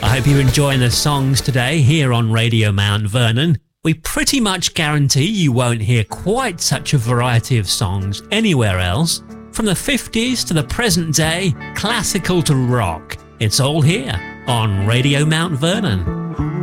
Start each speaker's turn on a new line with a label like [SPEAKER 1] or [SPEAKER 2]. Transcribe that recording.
[SPEAKER 1] I hope you're enjoying the songs today here on Radio Mount Vernon. We pretty much guarantee you won't hear quite such a variety of songs anywhere else. From the 50s to the present day, classical to rock, it's all here on Radio Mount Vernon.